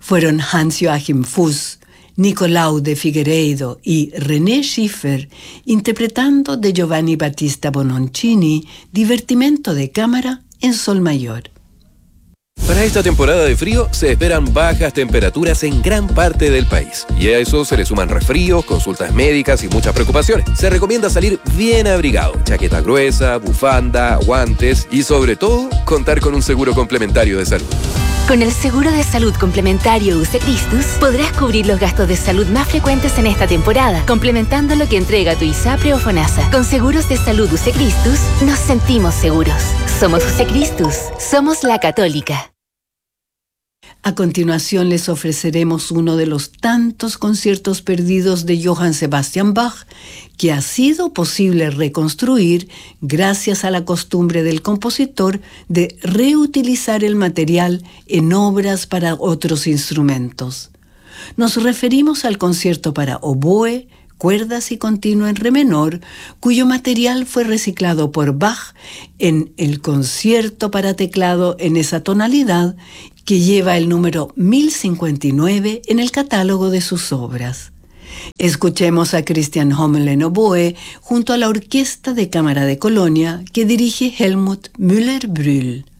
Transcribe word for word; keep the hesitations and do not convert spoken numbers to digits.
Fueron Hans-Joachim Fuss, Nicolau de Figueiredo y René Schiffer interpretando de Giovanni Battista Bononcini Divertimento de cámara en sol mayor. Para esta temporada de frío se esperan bajas temperaturas en gran parte del país. Y a eso se le suman resfríos, consultas médicas y muchas preocupaciones. Se recomienda salir bien abrigado, chaqueta gruesa, bufanda, guantes y sobre todo contar con un seguro complementario de salud. Con el seguro de salud complementario U C Christus podrás cubrir los gastos de salud más frecuentes en esta temporada, complementando lo que entrega tu ISAPRE o FONASA. Con seguros de salud U C Christus nos sentimos seguros. Somos U C Christus. Somos la Católica. A continuación les ofreceremos uno de los tantos conciertos perdidos de Johann Sebastian Bach que ha sido posible reconstruir gracias a la costumbre del compositor de reutilizar el material en obras para otros instrumentos. Nos referimos al concierto para oboe, cuerdas y continuo en re menor, cuyo material fue reciclado por Bach en el concierto para teclado en esa tonalidad que lleva el número mil cincuenta y nueve en el catálogo de sus obras. Escuchemos a Christian Hommel en oboe junto a la Orquesta de Cámara de Colonia que dirige Helmut Müller-Brühl.